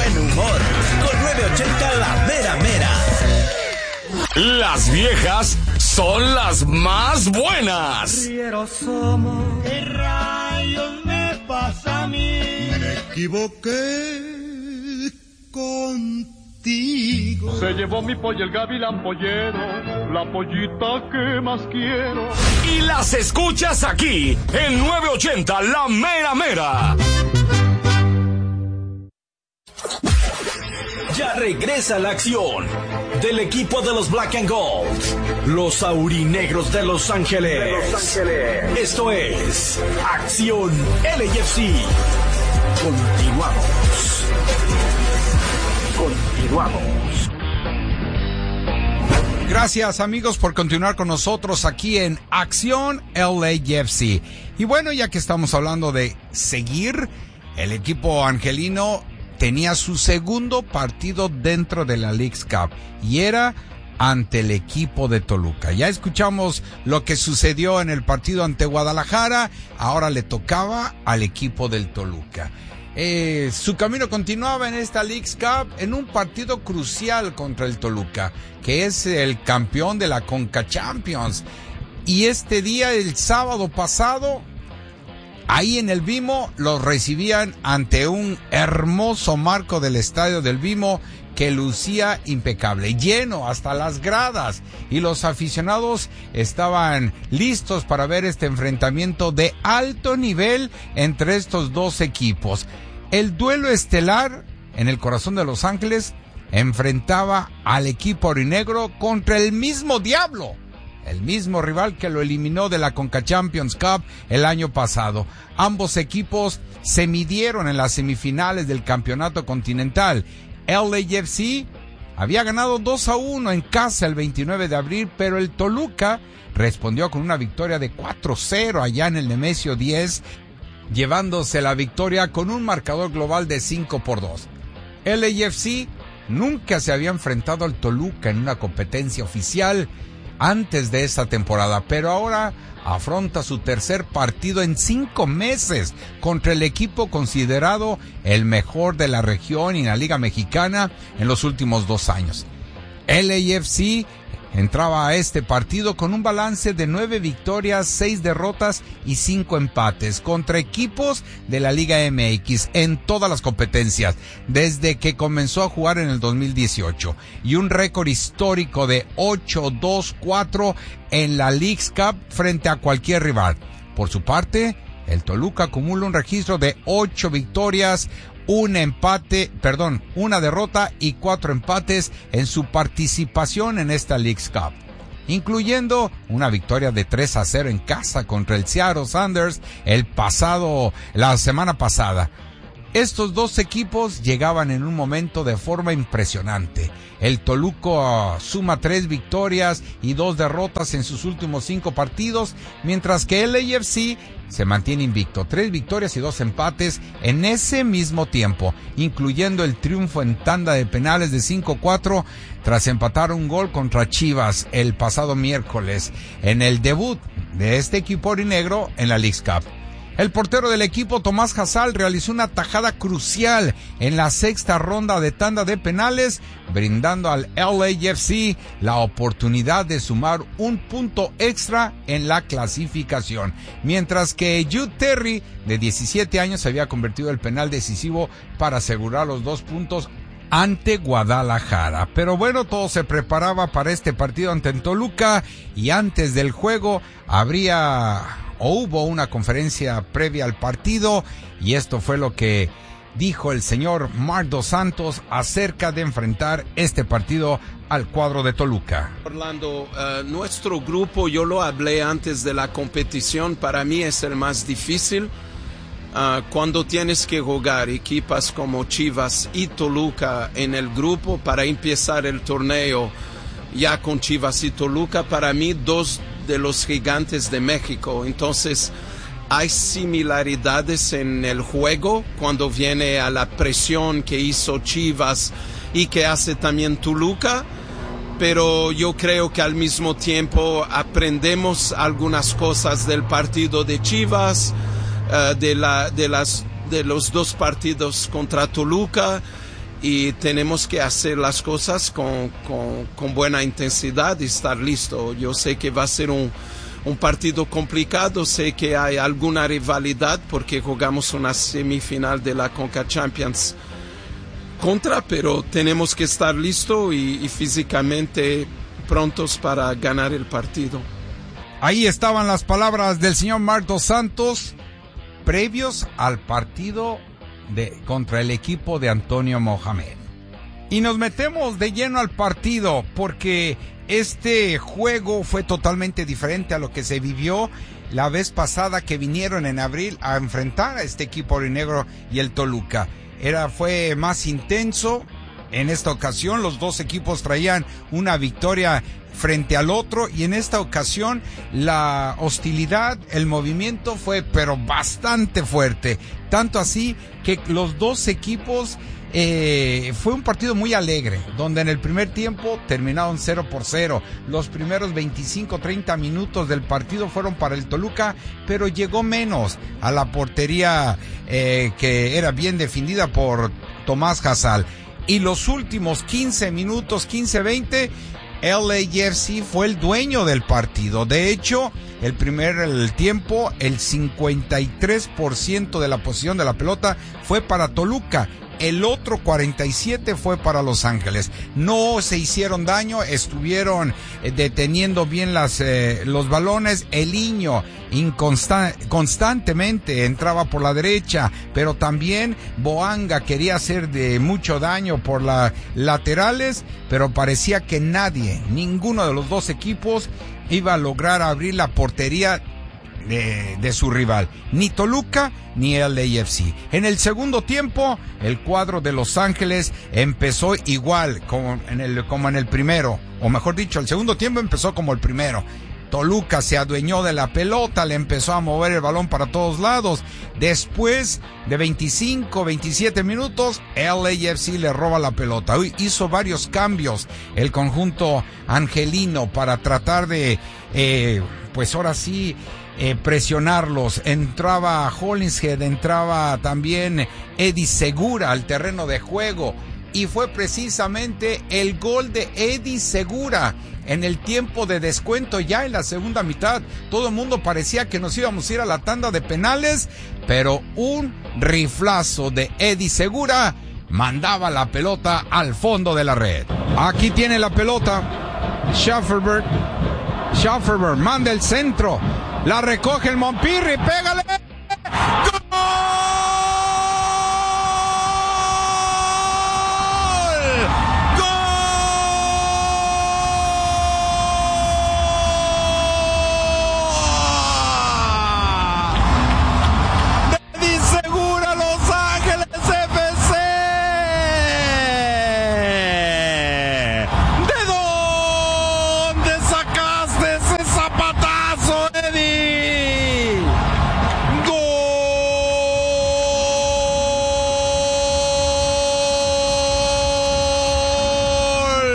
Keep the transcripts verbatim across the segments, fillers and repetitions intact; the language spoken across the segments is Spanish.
buen humor. Con novecientos ochenta La Mera Mera. Las viejas son las más buenas. Rieros somos. ¿Qué rayos me pasa a mí? Me equivoqué contigo. Se llevó mi pollo el gavilán pollero, la pollita que más quiero. Y las escuchas aquí, en novecientos ochenta La Mera Mera. Ya regresa la acción del equipo de los Black and Gold, los aurinegros de Los Ángeles. De Los Ángeles. Esto es Acción L A F C. Continuamos. Continuamos. Gracias, amigos, por continuar con nosotros aquí en Acción L A F C. Y bueno, ya que estamos hablando de seguir, el equipo angelino tenía su segundo partido dentro de la Leagues Cup y era ante el equipo de Toluca. Ya escuchamos lo que sucedió en el partido ante Guadalajara, ahora le tocaba al equipo del Toluca. Eh, su camino continuaba en esta Leagues Cup en un partido crucial contra el Toluca, que es el campeón de la Conca Champions. Y este día, el sábado pasado, ahí en el Vimo los recibían ante un hermoso marco del estadio del Vimo que lucía impecable, lleno hasta las gradas, y los aficionados estaban listos para ver este enfrentamiento de alto nivel entre estos dos equipos. El duelo estelar en el corazón de Los Ángeles enfrentaba al equipo aurinegro contra el mismo diablo, el mismo rival que lo eliminó de la Conca Champions Cup el año pasado. Ambos equipos se midieron en las semifinales del campeonato continental. L A F C había ganado dos a uno en casa el veintinueve de abril, pero el Toluca respondió con una victoria de cuatro cero allá en el Nemesio diez, llevándose la victoria con un marcador global de cinco por dos. L A F C nunca se había enfrentado al Toluca en una competencia oficial antes de esta temporada, pero ahora afronta su tercer partido en cinco meses contra el equipo considerado el mejor de la región y en la Liga Mexicana en los últimos dos años. L A F C entraba a este partido con un balance de nueve victorias, seis derrotas y cinco empates contra equipos de la Liga M X en todas las competencias desde que comenzó a jugar en el dos mil dieciocho, y un récord histórico de ocho dos cuatro en la Leagues Cup frente a cualquier rival. Por su parte, el Toluca acumula un registro de ocho victorias, un empate, perdón, una derrota y cuatro empates en su participación en esta Leagues Cup, incluyendo una victoria de tres a cero en casa contra el Seattle Sounders el pasado, la semana pasada. Estos dos equipos llegaban en un momento de forma impresionante. El Toluca suma tres victorias y dos derrotas en sus últimos cinco partidos, mientras que L A F C se mantiene invicto, tres victorias y dos empates en ese mismo tiempo, incluyendo el triunfo en tanda de penales de cinco cuatro tras empatar un gol contra Chivas el pasado miércoles en el debut de este equipo aurinegro en la Leagues Cup. El portero del equipo, Tomás Hasal, realizó una tajada crucial en la sexta ronda de tanda de penales, brindando al L A F C la oportunidad de sumar un punto extra en la clasificación, mientras que Jude Terry, de diecisiete años, había convertido el penal decisivo para asegurar los dos puntos ante Guadalajara. Pero bueno, todo se preparaba para este partido ante Toluca, y antes del juego habría o hubo una conferencia previa al partido, y esto fue lo que dijo el señor Marc Dos Santos acerca de enfrentar este partido al cuadro de Toluca. Orlando, uh, nuestro grupo, yo lo hablé antes de la competición, para mí es el más difícil. Uh, cuando tienes que jugar equipas como Chivas y Toluca en el grupo para empezar el torneo ya con Chivas y Toluca, para mí dos de los gigantes de México. Entonces hay similaridades en el juego cuando viene a la presión que hizo Chivas y que hace también Toluca, pero yo creo que al mismo tiempo aprendemos algunas cosas del partido de Chivas, uh, de la de las de los dos partidos contra Toluca, y tenemos que hacer las cosas con, con, con buena intensidad y estar listo. Yo sé que va a ser un, un partido complicado, sé que hay alguna rivalidad porque jugamos una semifinal de la Conca Champions contra, pero tenemos que estar listos y, y físicamente prontos para ganar el partido. Ahí estaban las palabras del señor Marc Dos Santos previos al partido de contra el equipo de Antonio Mohamed. Y nos metemos de lleno al partido porque este juego fue totalmente diferente a lo que se vivió la vez pasada que vinieron en abril a enfrentar a este equipo aurinegro y el Toluca. Era, fue más intenso. En esta ocasión los dos equipos traían una victoria frente al otro y en esta ocasión la hostilidad, el movimiento fue pero bastante fuerte, tanto así que los dos equipos eh, fue un partido muy alegre, donde en el primer tiempo terminaron cero por cero, los primeros veinticinco treinta minutos del partido fueron para el Toluca, pero llegó menos a la portería eh, que era bien defendida por Tomás Hasal, y los últimos quince minutos, quince veinte, L A F C fue el dueño del partido. De hecho, el primer el tiempo, el cincuenta y tres por ciento de la posesión de la pelota fue para Toluca. El otro cuarenta y siete fue para Los Ángeles. No se hicieron daño, estuvieron eh, deteniendo bien las eh, los balones. Eliño inconstan- constantemente entraba por la derecha, pero también Boanga quería hacer de mucho daño por las laterales, pero parecía que nadie, ninguno de los dos equipos iba a lograr abrir la portería De, de su rival, ni Toluca ni L A F C. En el segundo tiempo, el cuadro de Los Ángeles empezó igual como en el, como en el primero, o mejor dicho, el segundo tiempo empezó como el primero. Toluca se adueñó de la pelota, le empezó a mover el balón para todos lados. Después de veinticinco, veintisiete minutos, L A F C le roba la pelota. Hizo varios cambios el conjunto angelino para tratar de, eh, pues ahora sí, Eh, presionarlos. Entraba Hollingshead, entraba también Eddie Segura al terreno de juego y fue precisamente el gol de Eddie Segura en el tiempo de descuento, ya en la segunda mitad. Todo el mundo parecía que nos íbamos a ir a la tanda de penales, pero un riflazo de Eddie Segura mandaba la pelota al fondo de la red. Aquí tiene la pelota Schafferberg. Schafferberg manda el centro. La recoge el Montpirri, pégale. ¡Gol! ¡Gol! Eddie Segura, Los Ángeles F C. ¿De dónde sacaste ese zapatazo, Eddie? ¡Gol!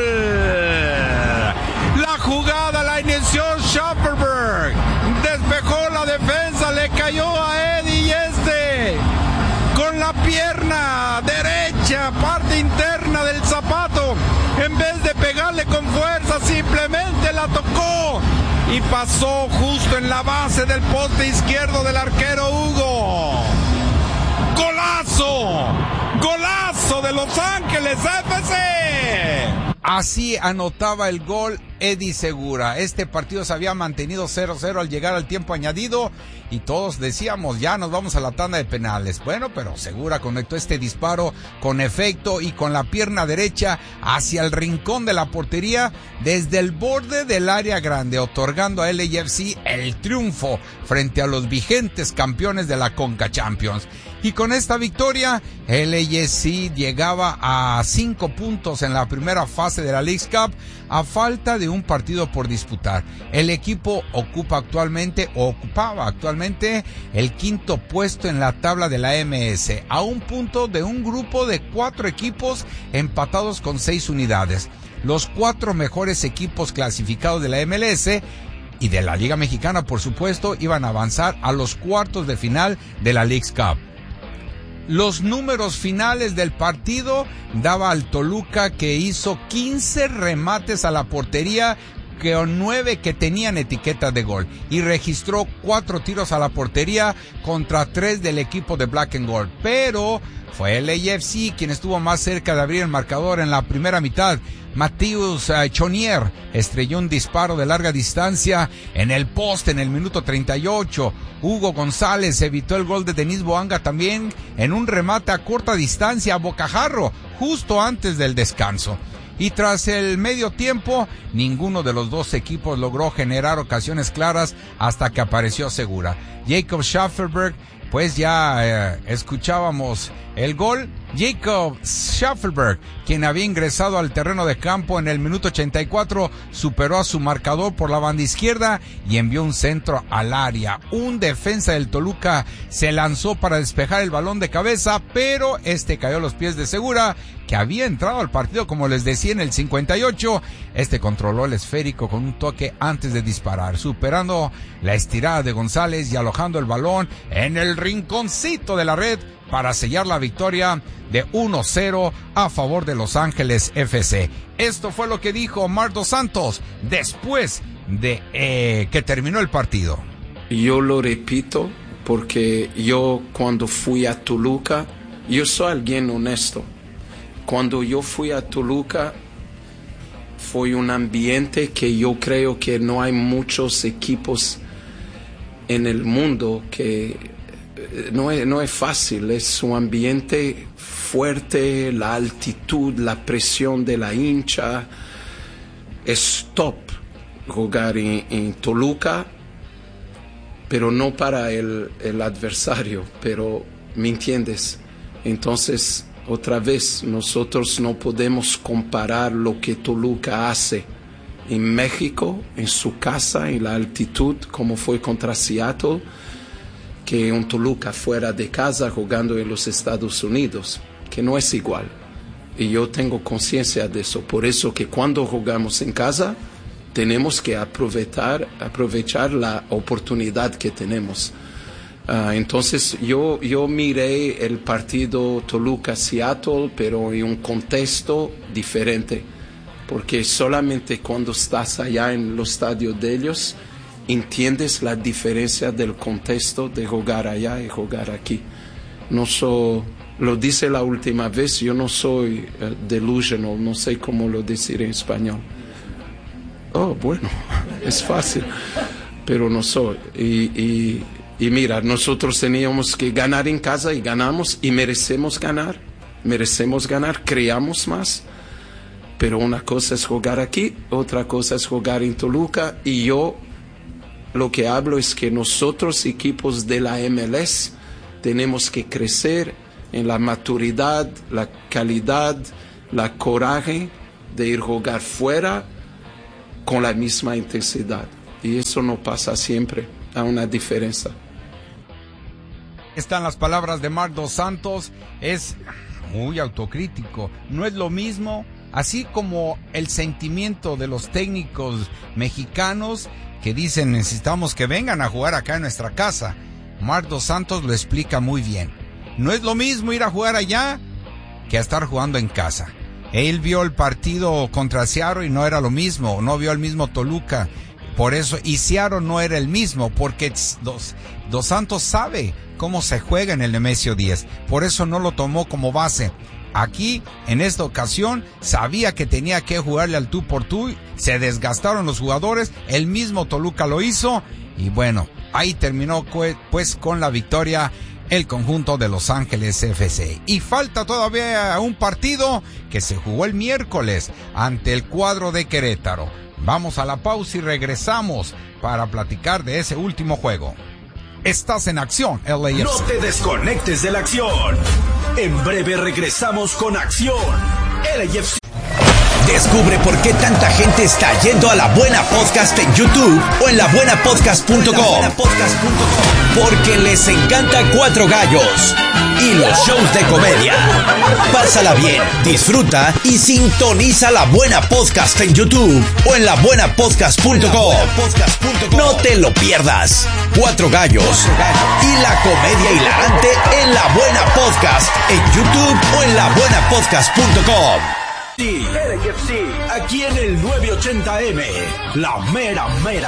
La jugada la inició Schafferberg. Despejó la defensa, le cayó a Eddie y este con la pierna derecha, parte interna del zapato, en vez de pegarle con fuerza, simplemente la tocó y pasó justo en la base del poste izquierdo del arquero Hugo. ¡Golazo! ¡Golazo de Los Ángeles F C! Así anotaba el gol Eddie Segura. Este partido se había mantenido cero cero al llegar al tiempo añadido y todos decíamos, ya nos vamos a la tanda de penales. Bueno, pero Segura conectó este disparo con efecto y con la pierna derecha hacia el rincón de la portería desde el borde del área grande, otorgando a L A F C el triunfo frente a los vigentes campeones de la Conca Champions. Y con esta victoria, L A F C llegaba a cinco puntos en la primera fase de la Leagues Cup a falta de un partido por disputar. El equipo ocupa actualmente, o ocupaba actualmente, el quinto puesto en la tabla de la M S, a un punto de un grupo de cuatro equipos empatados con seis unidades. Los cuatro mejores equipos clasificados de la M L S y de la Liga Mexicana, por supuesto, iban a avanzar a los cuartos de final de la Leagues Cup. los números finales del partido daba al Toluca que hizo quince remates a la portería, que nueve que tenían etiqueta de gol, y registró cuatro tiros a la portería contra tres del equipo de Black and Gold. Pero fue el A F C quien estuvo más cerca de abrir el marcador en la primera mitad. Matheus uh, Chonier estrelló un disparo de larga distancia en el poste en el minuto treinta y ocho. Hugo González evitó el gol de Denis Boanga también en un remate a corta distancia a bocajarro justo antes del descanso. Y tras el medio tiempo, ninguno de los dos equipos logró generar ocasiones claras hasta que apareció Segura. Jacob Schaffelberg, pues ya eh, escuchábamos el gol. Jacob Schaffelberg, quien había ingresado al terreno de campo en el minuto ochenta y cuatro, superó a su marcador por la banda izquierda y envió un centro al área. Un defensa del Toluca se lanzó para despejar el balón de cabeza, pero este cayó a los pies de Segura, que había entrado al partido, como les decía, en el cincuenta y ocho. Este controló el esférico con un toque antes de disparar, superando la estirada de González y alojando el balón en el rinconcito de la red para sellar la victoria de uno cero a favor de Los Ángeles F C. Esto fue lo que dijo Marc Dos Santos después de eh, que terminó el partido. Yo lo repito porque yo cuando fui a Toluca, yo soy alguien honesto. Cuando yo fui a Toluca fue un ambiente que yo creo que no hay muchos equipos en el mundo que no es, no es fácil. Es un ambiente fuerte, la altitud, la presión de la hincha. Es top jugar en, en Toluca, pero no para el, el adversario, pero ¿me entiendes? Entonces, otra vez, nosotros no podemos comparar lo que Toluca hace en México, en su casa, en la altitud, como fue contra Seattle, que un Toluca fuera de casa jugando en los Estados Unidos, que no es igual. Y yo tengo conciencia de eso. Por eso que cuando jugamos en casa, tenemos que aprovechar, aprovechar la oportunidad que tenemos. Uh, entonces yo, yo miré el partido Toluca-Seattle, pero en un contexto diferente, porque solamente cuando estás allá en el estadio de ellos, entiendes la diferencia del contexto de jugar allá y jugar aquí. No soy, lo dice la última vez, yo no soy uh, delusional, no sé cómo lo decir en español. Oh, bueno, es fácil, pero no soy. Y, y, y mira, nosotros teníamos que ganar en casa y ganamos y merecemos ganar, merecemos ganar, creamos más. Pero una cosa es jugar aquí, otra cosa es jugar en Toluca, y yo lo que hablo es que nosotros, equipos de la M L S, tenemos que crecer en la maturidad, la calidad, la coraje de ir a jugar fuera con la misma intensidad. Y eso no pasa siempre, hay una diferencia. Están las palabras de Marc Dos Santos, es muy autocrítico. No es lo mismo, así como el sentimiento de los técnicos mexicanos que dicen necesitamos que vengan a jugar acá en nuestra casa. Marc Dos Santos lo explica muy bien. No es lo mismo ir a jugar allá que a estar jugando en casa. Él vio el partido contra Seattle y no era lo mismo, no vio el mismo Toluca. Por eso, y Seattle no era el mismo, porque Dos, Dos Santos sabe cómo se juega en el Nemesio diez. Por eso no lo tomó como base. Aquí, en esta ocasión, sabía que tenía que jugarle al tú por tú, se desgastaron los jugadores, el mismo Toluca lo hizo, y bueno, ahí terminó pues con la victoria el conjunto de Los Ángeles F C. Y falta todavía un partido que se jugó el miércoles ante el cuadro de Querétaro. Vamos a la pausa y regresamos para platicar de ese último juego. Estás en Acción L A F C. No te desconectes de la acción. En breve regresamos con Acción L A F C. Descubre por qué tanta gente está yendo a La Buena Podcast en YouTube o en la buena podcast punto com. Porque les encanta Cuatro Gallos y los shows de comedia. Pásala bien, disfruta y sintoniza La Buena Podcast en YouTube o en la buena podcast punto com. No te lo pierdas. Cuatro Gallos y la comedia hilarante en La Buena Podcast en YouTube o en la buena podcast punto com. Sí, aquí en el novecientos ochenta eme, la mera mera.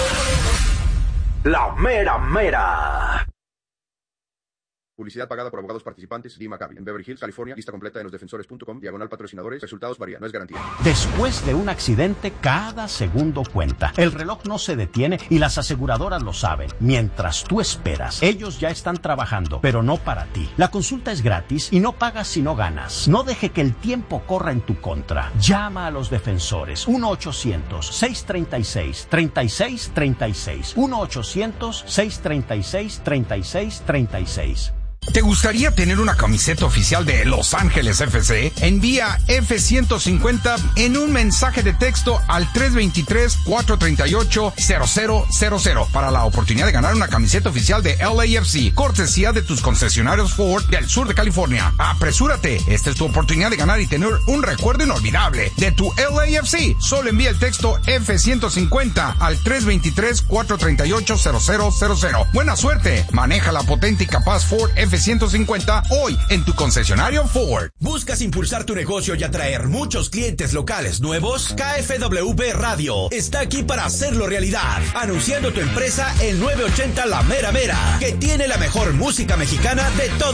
La mera mera. Publicidad pagada por abogados participantes. Lee Maccabi. En Beverly Hills, California. Lista completa en los defensores punto com. Diagonal patrocinadores. Resultados varían. No es garantía. Después de un accidente, cada segundo cuenta. El reloj no se detiene y las aseguradoras lo saben. Mientras tú esperas, ellos ya están trabajando, pero no para ti. La consulta es gratis y no pagas si no ganas. No deje que el tiempo corra en tu contra. Llama a los defensores. uno ochocientos, seiscientos treinta y seis, treinta y seis treinta y seis. uno ochocientos, seiscientos treinta y seis, treinta y seis treinta y seis. ¿Te gustaría tener una camiseta oficial de Los Ángeles F C? Envía F ciento cincuenta en un mensaje de texto al tres dos tres, cuatro tres ocho, cero cero cero cero para la oportunidad de ganar una camiseta oficial de L A F C, cortesía de tus concesionarios Ford del sur de California. Apresúrate, esta es tu oportunidad de ganar y tener un recuerdo inolvidable de tu L A F C. Solo envía el texto F ciento cincuenta al tres dos tres, cuatro tres ocho, cero cero cero cero. Buena suerte, maneja la potente y capaz Ford F ciento cincuenta hoy en tu concesionario Ford. ¿Buscas impulsar tu negocio y atraer muchos clientes locales nuevos? K F W B Radio está aquí para hacerlo realidad. Anunciando tu empresa en novecientos ochenta La Mera Mera, que tiene la mejor música mexicana de todo